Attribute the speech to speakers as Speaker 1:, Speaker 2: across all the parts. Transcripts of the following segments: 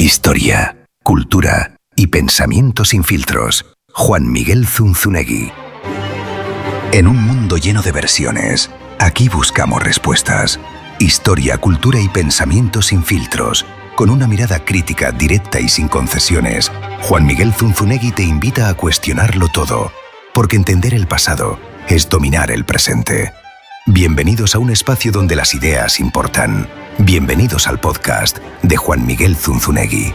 Speaker 1: Historia, cultura y pensamiento sin filtros. Juan Miguel Zunzunegui. En un mundo lleno de versiones, aquí buscamos respuestas. Historia, cultura y pensamiento sin filtros. Con una mirada crítica, directa y sin concesiones, Juan Miguel Zunzunegui te invita a cuestionarlo todo, porque entender el pasado es dominar el presente. Bienvenidos a un espacio donde las ideas importan. Bienvenidos al podcast de Juan Miguel Zunzunegui.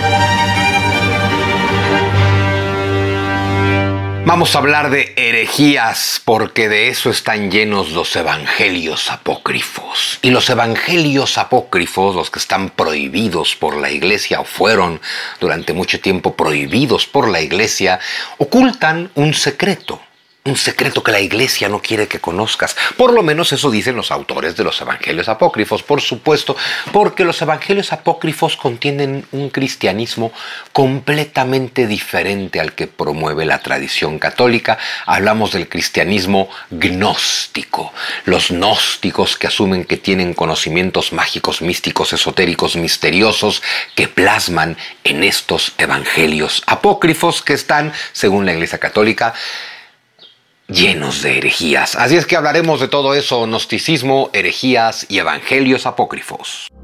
Speaker 2: Vamos a hablar de herejías, porque de eso están llenos los evangelios apócrifos. Y los evangelios apócrifos, los que están prohibidos por la Iglesia o fueron durante mucho tiempo prohibidos por la Iglesia, ocultan un secreto que la Iglesia no quiere que conozcas. Por lo menos eso dicen los autores de los evangelios apócrifos, por supuesto, porque los evangelios apócrifos contienen un cristianismo completamente diferente al que promueve la tradición católica. Hablamos del cristianismo gnóstico, los gnósticos que asumen que tienen conocimientos mágicos, místicos, esotéricos, misteriosos, que plasman en estos evangelios apócrifos que están, según la Iglesia católica, llenos de herejías. Así es que hablaremos de todo eso: gnosticismo, herejías y evangelios apócrifos.